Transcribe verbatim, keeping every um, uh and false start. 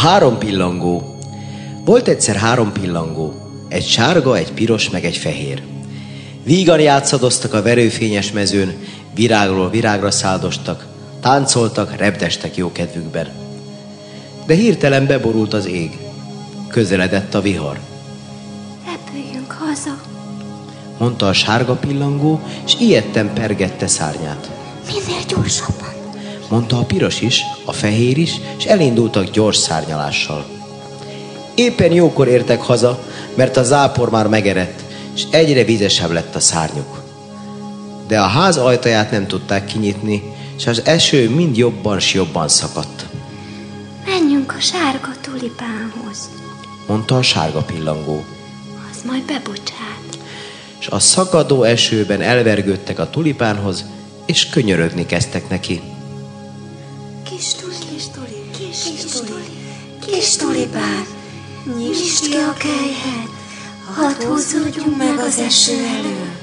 három pillangó. Volt egyszer három pillangó, egy sárga, egy piros, meg egy fehér. Vígan játszadoztak a verőfényes mezőn, virágról virágra száldostak, táncoltak, repdestek jókedvükben. De hirtelen beborult az ég, közeledett a vihar. Repüljünk haza, mondta a sárga pillangó, és ijedten pergette szárnyát. minél gyorsabban, mondta a piros is, a fehér is, és elindultak gyors szárnyalással. Éppen jókor értek haza, mert a zápor már megerett, és egyre vizesebb lett a szárnyuk. De a ház ajtaját nem tudták kinyitni, és az eső mind jobban s jobban szakadt. menjünk a sárga tulipánhoz, mondta a sárga pillangó. az majd bebocsát. És a szakadó esőben elvergődtek a tulipánhoz, és könyörögni kezdtek neki. Kis tuli, kis tuli, kis, kis tuli, kis tulipán, nyisd ki a kelyhet, hadd húzódjunk meg az eső elől.